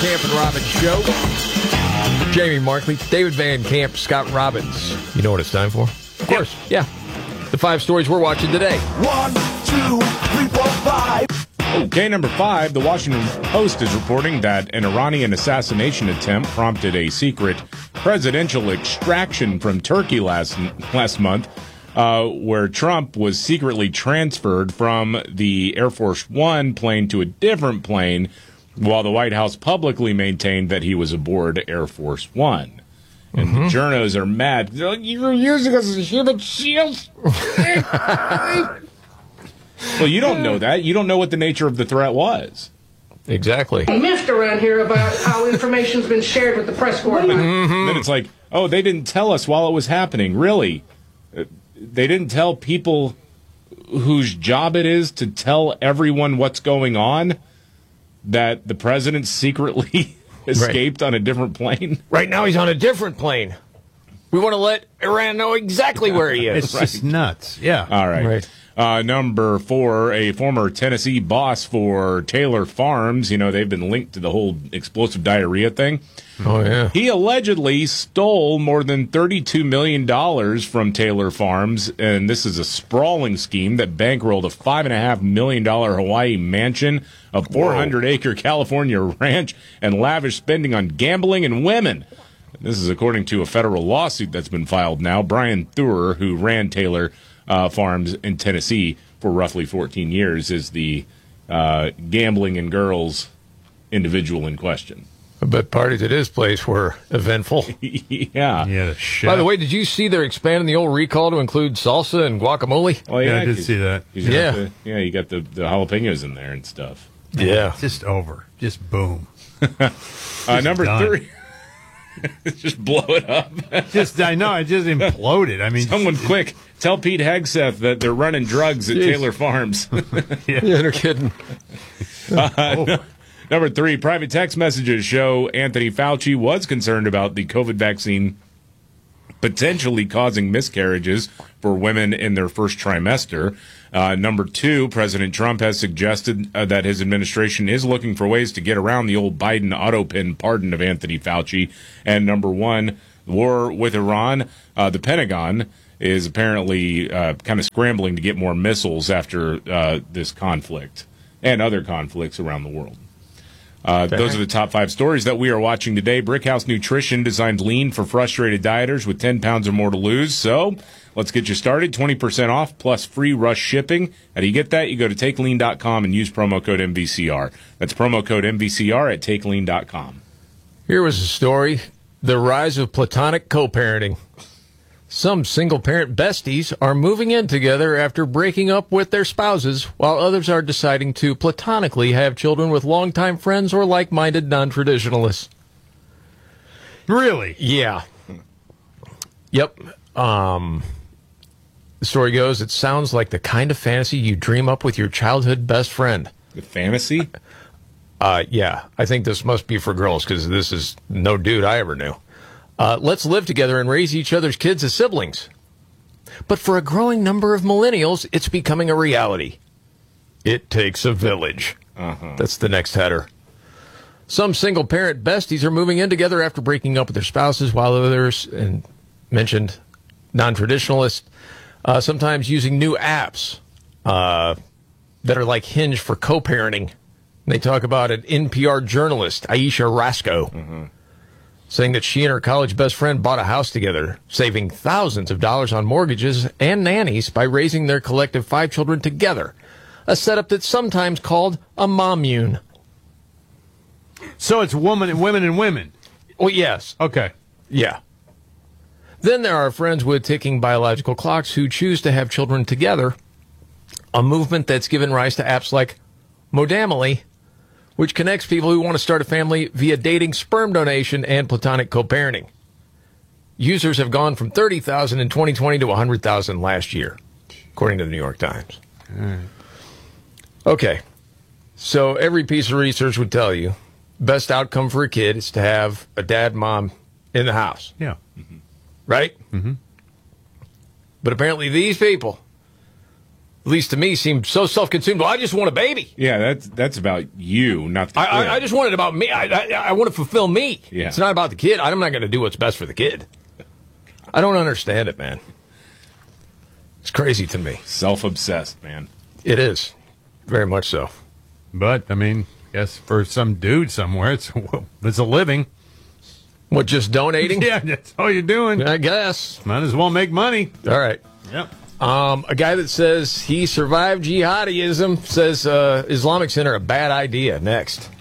Camp and Robbins Show. Jamie Markley, David Van Camp, Scott Robbins. You know what it's time for? Of course, yeah. The 5 stories we're watching today. 1, 2, 3, 4, 5. Okay, number 5, the Washington Post is reporting that an Iranian assassination attempt prompted a secret presidential extraction from Turkey last month, where Trump was secretly transferred from the Air Force One plane to a different plane, while the White House publicly maintained that he was aboard Air Force One. And the journos are mad. They're like, you're using us as human shields? Well, you don't know that. You don't know what the nature of the threat was. Exactly. Miffed around here about how information's been shared with the press corps. Then it's like, oh, they didn't tell us while it was happening. Really? They didn't tell people whose job it is to tell everyone what's going on that the president secretly escaped on a different plane? Right now he's on a different plane. We want to let Iran know exactly where he is. It's just nuts. Yeah. All right. Number 4, a former Tennessee boss for Taylor Farms. You know, they've been linked to the whole explosive diarrhea thing. Oh, yeah. He allegedly stole more than $32 million from Taylor Farms, and this is a sprawling scheme that bankrolled a $5.5 million Hawaii mansion, a 400-acre California ranch, and lavish spending on gambling and women. This is according to a federal lawsuit that's been filed now. Brian Thurer, who ran Taylor Farms in Tennessee for roughly 14 years, is the gambling and girls individual in question. But parties at his place were eventful. Yeah. Yeah, shit. By the way, did you see they're expanding the old recall to include salsa and guacamole? Oh, Yeah, I did see that. Yeah. You got the jalapenos in there and stuff. Yeah. It's just over. Just boom. Number done. 3. Just blow it up. I know, it just imploded. I mean, Someone quick, tell Pete Hegseth that they're running drugs at Taylor Farms. Yeah, no kidding. Number 3, private text messages show Anthony Fauci was concerned about the COVID vaccine potentially causing miscarriages for women in their first trimester. Number 2, President Trump has suggested that his administration is looking for ways to get around the old Biden autopin pardon of Anthony Fauci. And number 1, war with Iran. The Pentagon is apparently kind of scrambling to get more missiles after this conflict and other conflicts around the world. Those are the top 5 stories that we are watching today. Brickhouse Nutrition designed lean for frustrated dieters with 10 pounds or more to lose. So let's get you started. 20% off plus free rush shipping. How do you get that? You go to TakeLean.com and use promo code MVCR. That's promo code MVCR at TakeLean.com. Here was a story. The rise of platonic co-parenting. Some single-parent besties are moving in together after breaking up with their spouses, while others are deciding to platonically have children with longtime friends or like-minded non-traditionalists. really? Yeah. Yep. The story goes, it sounds like the kind of fantasy you dream up with your childhood best friend. The fantasy? Yeah. I think this must be for girls, because this is no dude I ever knew. Let's live together and raise each other's kids as siblings. But for a growing number of millennials, it's becoming a reality. It takes a village. That's the next header. Some single-parent besties are moving in together after breaking up with their spouses, while others, and mentioned non-traditionalists, sometimes using new apps that are like Hinge for co-parenting. They talk about an NPR journalist, Aisha Rasco, saying that she and her college best friend bought a house together, saving thousands of dollars on mortgages and nannies by raising their collective 5 children together, a setup that's sometimes called a mommune. So it's women and women. Well, yes. Okay. Yeah. Then there are friends with ticking biological clocks who choose to have children together, a movement that's given rise to apps like Modamily, which connects people who want to start a family via dating, sperm donation, and platonic co-parenting. Users have gone from 30,000 in 2020 to 100,000 last year, according to the New York Times. Okay, so every piece of research would tell you best outcome for a kid is to have a dad, mom in the house. Yeah. Right? But apparently these people at least to me, seem so self-consumed. Well, I just want a baby. Yeah, that's about you, not the kid. I just want it about me. I want to fulfill me. Yeah. It's not about the kid. I'm not going to do what's best for the kid. I don't understand it, man. It's crazy to me. Self-obsessed, man. It is. Very much so. But, I mean, yes, for some dude somewhere, it's a living. What, just donating? Yeah, that's all you're doing. I guess. Might as well make money. All right. Yep. A guy that says he survived jihadism says Islamic Center a bad idea. Next.